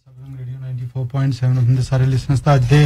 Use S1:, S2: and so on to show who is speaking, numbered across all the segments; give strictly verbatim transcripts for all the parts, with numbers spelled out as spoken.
S1: ਸਬਰੰਗ radio ninety four point seven ਹੁੰਦੇ ਸਾਰੇ listeners ਦਾ ਅੱਜ ਦੇ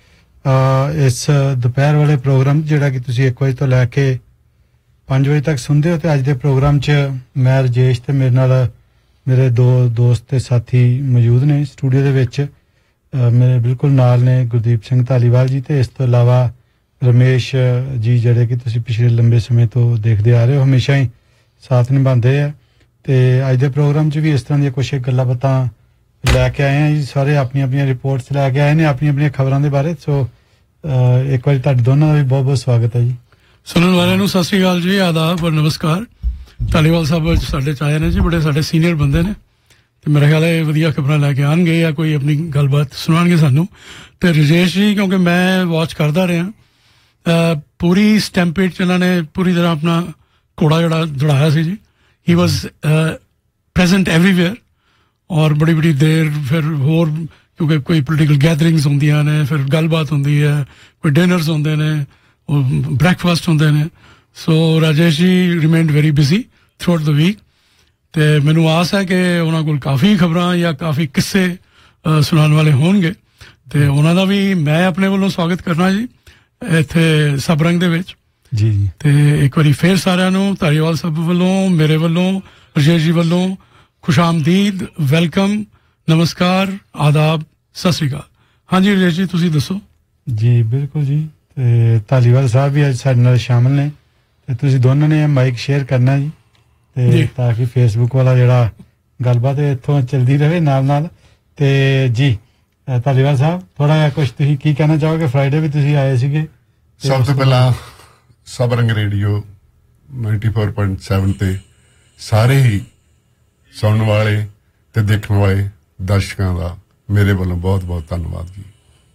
S1: ਇਸ ਦੁਪਹਿਰ ਵਾਲੇ ਪ੍ਰੋਗਰਾਮ ਜਿਹੜਾ ਕਿ ਤੁਸੀਂ ਇੱਕ ਵਜੇ ਤੋਂ ਲੈ ਕੇ ਪੰਜ ਵਜੇ ਤੱਕ ਸੁਣਦੇ ਹੋ ਤੇ ਅੱਜ ਦੇ ਪ੍ਰੋਗਰਾਮ 'ਚ ਮੈਂ ਰਜੇਸ਼ ਤੇ ਮੇਰੇ ਨਾਲ ਮੇਰੇ ਦੋ ਦੋਸਤ ਤੇ ਸਾਥੀ ਮੌਜੂਦ ਨੇ ਸਟੂਡੀਓ ਦੇ ਵਿੱਚ ਮੇਰੇ ਬਿਲਕੁਲ ਨਾਲ ਨੇ ਗੁਰਦੀਪ ਸਿੰਘ ਧਾਲੀਵਾਲ ਜੀ ਤੇ ਇਸ ਤੋਂ ਇਲਾਵਾ ਰਮੇਸ਼ ਜੀ ਜਿਹੜੇ ਕਿ ਤੁਸੀਂ ਪਿਛਲੇ ਲੰਬੇ ਸਮੇਂ ਤੋਂ ਦੇਖਦੇ ਆ ਰਹੇ ਹੋ ਹਮੇਸ਼ਾ ਹੀ ਸਾਥ ਨਿਭਾਉਂਦੇ ਆ ਤੇ ਅੱਜ ਦੇ ਪ੍ਰੋਗਰਾਮ 'ਚ ਵੀ ਇਸ ਤਰ੍ਹਾਂ ਦੀਆਂ ਕੁਛ ਗੱਲਾਂ ਬਾਤਾਂ ਲੈ ਕੇ ਆਏ ਆ ਜੀ ਸਾਰੇ ਆਪਣੀਆਂ ਆਪਣੀਆਂ ਰਿਪੋਰਟਸ ਲੈ ਕੇ ਆਏ ਨੇ ਆਪਣੀਆਂ ਆਪਣੀਆਂ ਖਬਰਾਂ ਦੇ ਬਾਰੇ ਸੋ ਇੱਕ ਵਾਰੀ ਤੁਹਾਡੇ ਦੋਨਾਂ ਦਾ ਵੀ ਬਹੁਤ ਬਹੁਤ ਸਵਾਗਤ ਹੈ ਜੀ
S2: ਸੁਣਨ ਵਾਲਿਆਂ ਨੂੰ ਸਤਿ ਸ਼੍ਰੀ ਅਕਾਲ ਜੀ ਆਦਾਬ ਔਰ ਨਮਸਕਾਰ ਧਾਲੀਵਾਲ ਸਾਹਿਬ ਸਾਡੇ ਚ ਆਏ ਨੇ ਜੀ ਬੜੇ ਸਾਡੇ ਸੀਨੀਅਰ ਬੰਦੇ ਨੇ ਤੇ ਮੇਰੇ ਖਿਆਲ ਹੈ ਵਧੀਆ ਖਬਰਾਂ ਲੈ ਕੇ ਆਉਣਗੇ ਜਾਂ ਕੋਈ ਆਪਣੀ ਗੱਲਬਾਤ ਸੁਣਾਉਣਗੇ ਸਾਨੂੰ ਤੇ ਰਜੇਸ਼ ਜੀ ਕਿਉਂਕਿ ਮੈਂ ਵਾਚ ਕਰਦਾ ਰਿਹਾ ਪੂਰੀ ਸਟੈਂਪੇਡ ਚ ਇਹਨਾਂ ਨੇ ਪੂਰੀ ਤਰ੍ਹਾਂ ਆਪਣਾ ਘੋੜਾ ਜਿਹੜਾ ਦੌੜਾਇਆ ਸੀ ਜੀ ਹੀ ਵਾਜ਼ ਪ੍ਰੈਜ਼ੈਂਟ ਐਵਰੀਵੇਅਰ ਔਰ ਬੜੀ ਬੜੀ ਦੇਰ ਫਿਰ ਹੋਰ ਕਿਉਂਕਿ ਕੋਈ ਪੋਲੀਟੀਕਲ ਗੈਦਰਿੰਗਸ ਹੁੰਦੀਆਂ ਨੇ ਫਿਰ ਗੱਲਬਾਤ ਹੁੰਦੀ ਹੈ ਕੋਈ ਡਿਨਰਸ ਹੁੰਦੇ ਨੇ ਉਹ ਬ੍ਰੈਕਫਾਸਟ ਹੁੰਦੇ ਨੇ ਸੋ Rajesh ji ਰਿਮੇਨਡ very busy through out the week ਤੇ ਮੈਨੂੰ ਆਸ ਹੈ ਕਿ ਉਹਨਾਂ ਕੋਲ ਕਾਫੀ ਖਬਰਾਂ ਜਾਂ ਕਾਫੀ ਕਿੱਸੇ ਸੁਣਾਉਣ ਵਾਲੇ ਹੋਣਗੇ ਤੇ ਉਹਨਾਂ ਦਾ ਵੀ ਮੈਂ ਆਪਣੇ ਵੱਲੋਂ ਸਵਾਗਤ ਕਰਨਾ ਜੀ ਇੱਥੇ ਸਬਰੰਗ ਦੇ ਵਿੱਚ
S1: ਜੀ ਜੀ
S2: ਤੇ ਇੱਕ ਵਾਰੀ ਫੇਰ ਸਾਰਿਆਂ ਨੂੰ ਧਾਲੀਵਾਲ ਸਾਹਿਬ ਵੱਲੋਂ ਮੇਰੇ ਵੱਲੋਂ ਰਜੇਸ਼ ਜੀ ਵੱਲੋਂ ਖੁਸ਼ਾਮਦੀਦ ਵੈਲਕਮ ਨਮਸਕਾਰ ਆਦਾਬ ਸਤਿ ਸ਼੍ਰੀ ਅਕਾਲ ਹਾਂਜੀ ਰਜੇਸ਼ ਜੀ ਤੁਸੀਂ ਦੱਸੋ
S1: ਜੀ ਬਿਲਕੁਲ ਜੀ ਤੇ ਧਾਲੀਵਾਲ ਸਾਹਿਬ ਵੀ ਅੱਜ ਸਾਡੇ ਨਾਲ ਸ਼ਾਮਲ ਨੇ ਤੇ ਤੁਸੀਂ ਦੋਨਾਂ ਨੇ ਮਾਈਕ ਸ਼ੇਅਰ ਕਰਨਾ ਜੀ ਤੇ ਤਾਂ ਕਿ ਫੇਸਬੁੱਕ ਵਾਲਾ ਜਿਹੜਾ ਗੱਲਬਾਤ ਹੈ ਇੱਥੋਂ ਚੱਲਦੀ ਰਹੇ ਨਾਲ ਨਾਲ ਤੇ ਜੀ ਧਾਲੀਵਾਲ ਸਾਹਿਬ ਥੋੜਾ ਜਿਹਾ ਕੁਝ ਤੁਸੀਂ ਕੀ ਕਹਿਣਾ ਚਾਹੋਗੇ ਫਰਾਈਡੇ ਵੀ ਤੁਸੀਂ ਆਏ ਸੀਗੇ
S3: ਸਭ ਤੋਂ ਪਹਿਲਾਂ ਸਬਰੰਗ radio ninety four point seven ਤੇ ਸਾਰੇ ਹੀ ਸੁਣਨ ਵਾਲੇ ਤੇ ਦੇਖਣ ਵਾਲੇ ਦਰਸ਼ਕਾਂ ਦਾ ਮੇਰੇ ਵੱਲੋਂ ਬਹੁਤ ਬਹੁਤ ਧੰਨਵਾਦ ਜੀ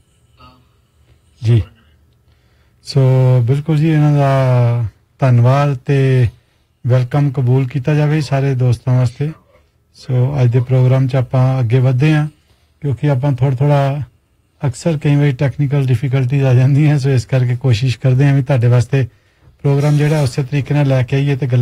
S1: ਜੀ ਸੋ ਬਿਲਕੁਲ ਜੀ ਇਹਨਾਂ ਦਾ ਧੰਨਵਾਦ ਤੇ ਵੈਲਕਮ ਕਬੂਲ ਕੀਤਾ ਜਾਵੇ ਸਾਰੇ ਦੋਸਤਾਂ ਵਾਸਤੇ ਸੋ ਅੱਜ ਦੇ ਪ੍ਰੋਗਰਾਮ 'ਚ ਆਪਾਂ ਅੱਗੇ ਵਧਦੇ ਹਾਂ ਕਿਉਂਕਿ ਆਪਾਂ ਥੋੜ੍ਹਾ ਥੋੜ੍ਹਾ ਅਕਸਰ ਕਈ ਵਾਰੀ ਟੈਕਨੀਕਲ ਡਿਫੀਕਲਟੀਜ਼ ਆ ਜਾਂਦੀਆਂ ਸੋ ਇਸ ਕਰਕੇ ਕੋਸ਼ਿਸ਼ ਕਰਦੇ ਹਾਂ ਵੀ ਤੁਹਾਡੇ ਵਾਸਤੇ ਪ੍ਰੋਗਰਾਮ ਜਿਹੜਾ ਉਸੇ ਤਰੀਕੇ ਨਾਲ ਲੈ ਕੇ ਆਈਏ ਤੇ